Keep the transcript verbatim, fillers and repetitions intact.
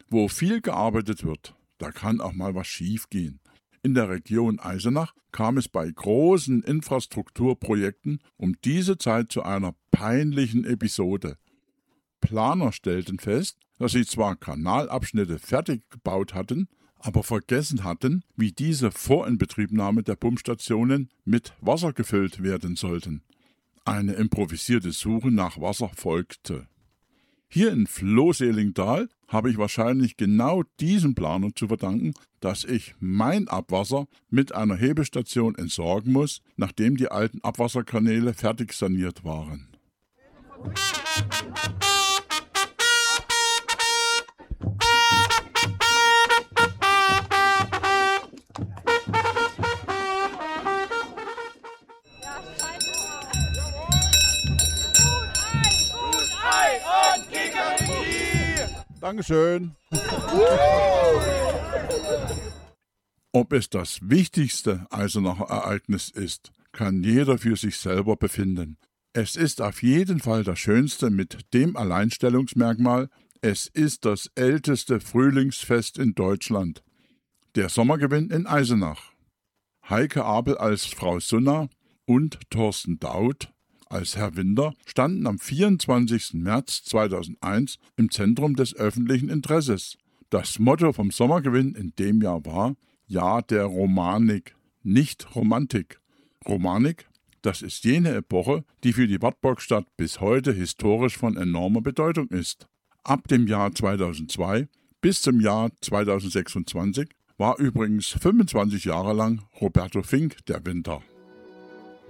Wo viel gearbeitet wird, da kann auch mal was schiefgehen. In der Region Eisenach kam es bei großen Infrastrukturprojekten um diese Zeit zu einer peinlichen Episode. Planer stellten fest, dass sie zwar Kanalabschnitte fertig gebaut hatten, aber vergessen hatten, wie diese vor Inbetriebnahme der Pumpstationen mit Wasser gefüllt werden sollten. Eine improvisierte Suche nach Wasser folgte. Hier in Vlohselingdal habe ich wahrscheinlich genau diesem Planer zu verdanken, dass ich mein Abwasser mit einer Hebestation entsorgen muss, nachdem die alten Abwasserkanäle fertig saniert waren. Dankeschön. Ob es das wichtigste Eisenacher Ereignis ist, kann jeder für sich selber befinden. Es ist auf jeden Fall das Schönste mit dem Alleinstellungsmerkmal, es ist das älteste Frühlingsfest in Deutschland. Der Sommergewinn in Eisenach. Heike Abel als Frau Sunna und Thorsten Daud als Herr Winter standen am vierundzwanzigsten März zweitausendeins im Zentrum des öffentlichen Interesses. Das Motto vom Sommergewinn in dem Jahr war Ja der Romanik, nicht Romantik. Romanik, das ist jene Epoche, die für die Wartburgstadt bis heute historisch von enormer Bedeutung ist. Ab dem Jahr zweitausendzwei bis zum Jahr zweitausendsechsundzwanzig war übrigens fünfundzwanzig Jahre lang Roberto Fink der Winter.